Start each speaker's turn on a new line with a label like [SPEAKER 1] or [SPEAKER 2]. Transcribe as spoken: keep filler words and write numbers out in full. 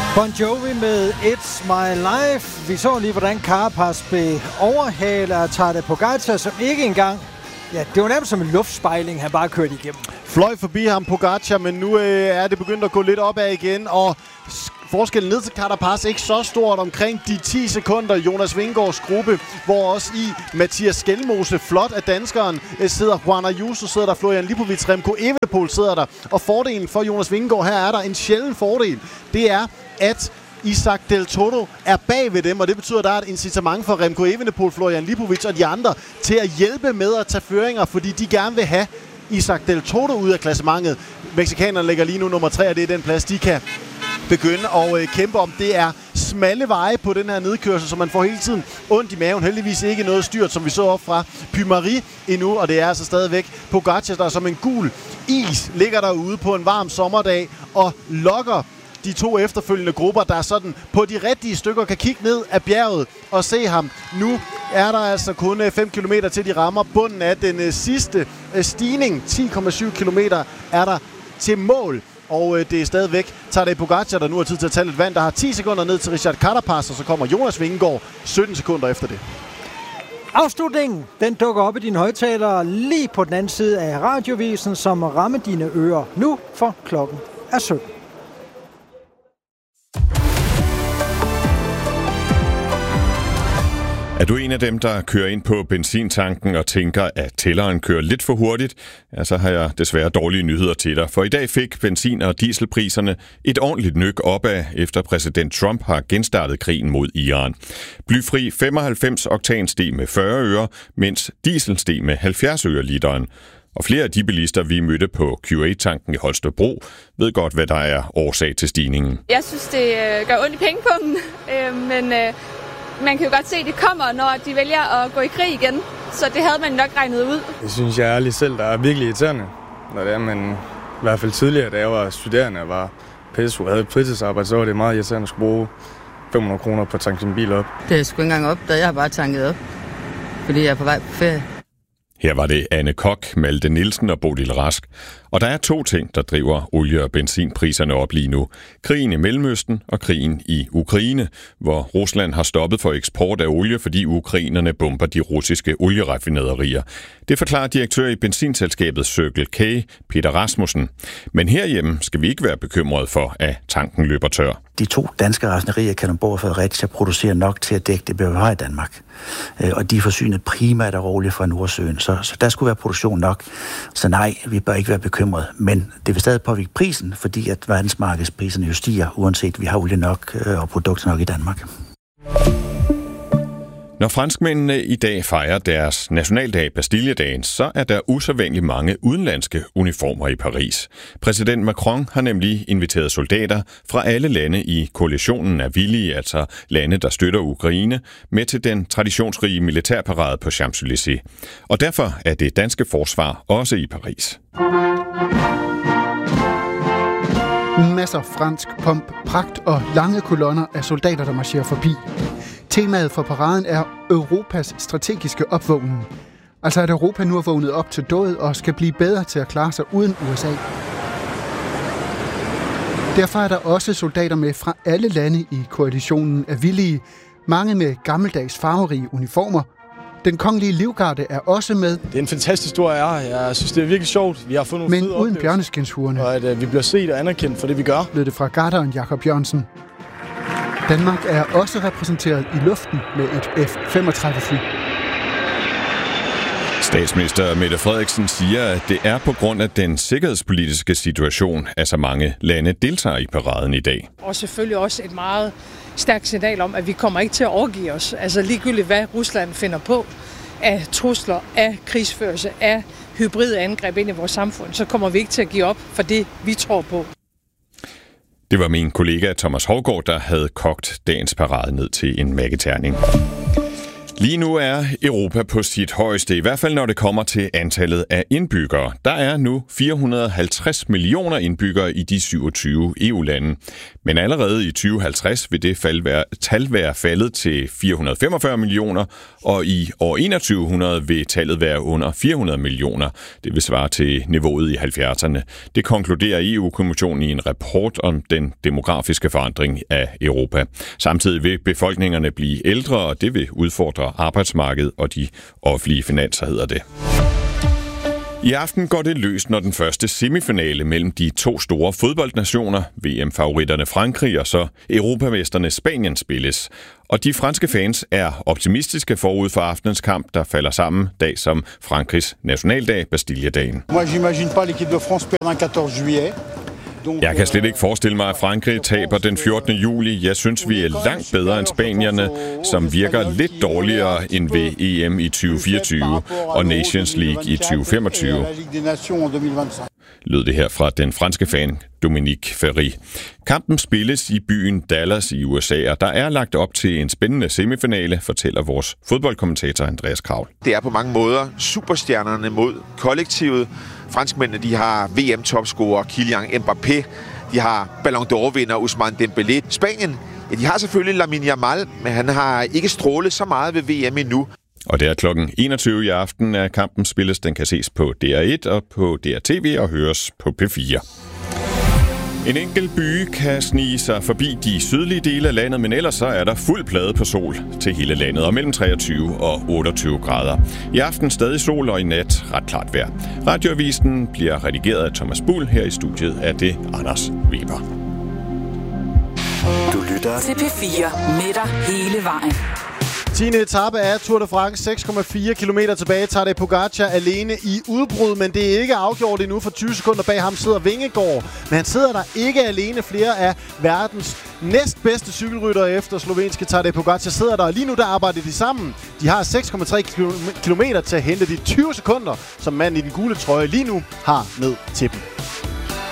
[SPEAKER 1] Bon Jovi med It's My Life. Vi så lige, hvordan Carapaz blev overhalet af Tadej Pogačar, som ikke engang... Ja, det var nærmest som en luftspejling, han bare kørte igennem.
[SPEAKER 2] Fløj forbi ham, Pogačar, men nu øh, er det begyndt at gå lidt opad igen, og forskellen ned til Carapaz ikke så stort, omkring de ti sekunder. Jonas Vingegaards gruppe, hvor også i Mathias Skelmose, flot af danskeren, sidder Juan Ayuso, sidder der Florian Lipovic, Remco Evenepoel sidder der. Og fordelen for Jonas Vingegaard, her er der en sjælden fordel. Det er, at Isaac Del Toro er bag ved dem, og det betyder, at der er et incitament for Remco Evenepoel, Florian Lipovic og de andre til at hjælpe med at tage føringer, fordi de gerne vil have Isaac Del Toro ud af klassementet. Mexikanerne ligger lige nu nummer tre, og det er den plads, de kan begynde at øh, kæmpe om. Det er smalle veje på den her nedkørsel, så man får hele tiden ondt i maven. Heldigvis ikke noget styrt, som vi så op fra Puy-Marie endnu, og det er altså stadigvæk Pogačar, der som en gul is ligger derude på en varm sommerdag og lokker de to efterfølgende grupper, der sådan på de rigtige stykker kan kigge ned af bjerget og se ham. Nu er der altså kun fem kilometer til de rammer bunden af den uh, sidste uh, stigning. ti komma syv kilometer er der til mål. Og uh, det er stadigvæk Tadej Pogačar, der nu har tid til at tage lidt vand. Der har ti sekunder ned til Richard Carapaz, og så kommer Jonas Vingegaard sytten sekunder efter det.
[SPEAKER 1] Afslutningen, den dukker op i dine højtalere lige på den anden side af radiovisen, som rammer dine ører nu, for klokken er sytten.
[SPEAKER 3] Er du en af dem, der kører ind på benzintanken og tænker, at tælleren kører lidt for hurtigt? Ja, så har jeg desværre dårlige nyheder til dig. For i dag fik benzin- og dieselpriserne et ordentligt nyk opad, efter præsident Trump har genstartet krigen mod Iran. Blyfri femoghalvfems oktan steg med fyrre øre, mens diesel steg med halvfjerds øre literen. Og flere af de bilister, vi mødte på Q otte-tanken i Holstebro, ved godt, hvad der er årsag til stigningen.
[SPEAKER 4] Jeg synes, det gør ondt i pengepungen, men... Man kan jo godt se, at det kommer, når de vælger at gå i krig igen. Så det havde man nok regnet ud.
[SPEAKER 5] Jeg synes, jeg ærligt selv, der er virkelig irriterende. Når det er, men i hvert fald tidligere, da jeg var studerende og var pædagog og havde et fritidsarbejde, så var det meget irriterende at skulle bruge fem hundrede kroner på at tanke sin bil op.
[SPEAKER 6] Det er sgu ikke engang op, da jeg har bare tanket op, fordi jeg er på vej på ferie.
[SPEAKER 3] Her var det Anne Kok, Malte Nielsen og Bodil Rask. Og der er to ting, der driver olie- og benzinpriserne op lige nu. Krigen i Mellemøsten og krigen i Ukraine, hvor Rusland har stoppet for eksport af olie, fordi ukrainerne bomber de russiske olieraffinaderier. Det forklarer direktør i benzinselskabet Circle K, Peter Rasmussen. Men herhjemme skal vi ikke være bekymret for, at tanken løber tør.
[SPEAKER 7] De to danske raffinaderier, Kalundborg og Fredericia, producerer nok til at dække det behov vi har i Danmark. Og de er forsynet primært af olie fra Nordsøen, så, så der skulle være produktion nok. Så nej, vi bør ikke være bekymret, men det vil stadig påvirke prisen, fordi at verdensmarkedspriserne jo stiger, uanset vi har olie nok og produkter nok i Danmark.
[SPEAKER 3] Når franskmændene i dag fejrer deres nationaldag Bastilledagen, så er der usædvanligt mange udenlandske uniformer i Paris. Præsident Macron har nemlig inviteret soldater fra alle lande i koalitionen af villige, altså lande, der støtter Ukraine, med til den traditionsrige militærparade på Champs-Élysées. Og derfor er det danske forsvar også i Paris.
[SPEAKER 8] Masser fransk pomp, pragt og lange kolonner af soldater, der marcherer forbi. Temaet for paraden er Europas strategiske opvågning. Altså at Europa nu er vågnet op til død og skal blive bedre til at klare sig uden U S A. Derfor er der også soldater med fra alle lande i koalitionen af villige, mange med gammeldags farverige uniformer. Den kongelige livgarde er også med.
[SPEAKER 5] Det er en fantastisk stor ære. Jeg synes, det er virkelig sjovt. Vi har fået nogle
[SPEAKER 8] men
[SPEAKER 5] fede
[SPEAKER 8] uden bjørneskindshurene.
[SPEAKER 5] Og at uh, vi bliver set og anerkendt for det, vi gør.
[SPEAKER 8] Lød det fra garderen Jakob Jørgensen. Danmark er også repræsenteret i luften med et F femogtredive fly.
[SPEAKER 3] Statsminister Mette Frederiksen siger, at det er på grund af den sikkerhedspolitiske situation, at så mange lande deltager i paraden i dag.
[SPEAKER 9] Og selvfølgelig også et meget stærkt signal om, at vi kommer ikke til at overgive os. Altså ligegyldigt hvad Rusland finder på af trusler, af krigsførelse, af hybride angreb ind i vores samfund, så kommer vi ikke til at give op for det, vi tror på.
[SPEAKER 3] Det var min kollega Thomas Hovgaard, der havde kogt dagens parade ned til en mækketerning. Lige nu er Europa på sit højeste, i hvert fald når det kommer til antallet af indbyggere. Der er nu fire hundrede og halvtreds millioner indbyggere i de syvogtyve E U-lande. Men allerede i tyve halvtreds vil det fald være, tal være faldet til fire hundrede og femogfyrre millioner, og i år enogtyve hundrede vil tallet være under fire hundrede millioner. Det vil svare til niveauet i halvfjerdserne. Det konkluderer E U-kommissionen i en rapport om den demografiske forandring af Europa. Samtidig vil befolkningerne blive ældre, og det vil udfordre arbejdsmarkedet og de offentlige finanser, hedder det. I aften går det løs, når den første semifinale mellem de to store fodboldnationer, V M-favoritterne Frankrig og så europamesterne Spanien, spilles. Og de franske fans er optimistiske forud for aftenens kamp, der falder sammen dag som Frankrigs nationaldag, Bastilledagen.
[SPEAKER 10] Moi, j'imagine pas l'équipe de France perdre den fjortende juillet.
[SPEAKER 3] Jeg kan slet ikke forestille mig, at Frankrig taber den fjortende juli. Jeg synes, vi er langt bedre end spanierne, som virker lidt dårligere end ved E M i tyve fireogtyve og Nations League i tyve femogtyve. Lød det her fra den franske fan Dominique Ferry. Kampen spilles i byen Dallas i U S A, og der er lagt op til en spændende semifinale, fortæller vores fodboldkommentator Andreas Kravl.
[SPEAKER 11] Det er på mange måder superstjernerne mod kollektivet. Franskmændene, de har V M-topscorer Kylian Mbappé, de har Ballon d'Or-vinder Ousmane Dembélé. Spanien, ja, de har selvfølgelig Lamine Yamal, men han har ikke strålet så meget ved V M endnu.
[SPEAKER 3] Og det er klokken enogtyve i aften, at kampen spilles. Den kan ses på D R et og på D R T V og høres på P fire. En enkelt by kan snige sig forbi de sydlige dele af landet, men ellers så er der fuld plade på sol til hele landet, og mellem treogtyve og otteogtyve grader. I aften stadig sol, og i nat ret klart vejr. Radioavisen bliver redigeret af Thomas Buhl. Her i studiet er det Anders Weber.
[SPEAKER 12] Du lytter til P fire med dig hele vejen.
[SPEAKER 2] tiende etape af Tour de France, seks komma fire kilometer tilbage, Tadej Pogacar alene i udbrud, men det er ikke afgjort endnu, for tyve sekunder bag ham sidder Vingegaard. Men han sidder der ikke alene. Flere af verdens næstbedste cykelryttere efter slovenske Tadej Pogacar sidder der, og lige nu der arbejder de sammen. De har seks komma tre kilometer til at hente de tyve sekunder, som manden i den gule trøje lige nu har ned til dem.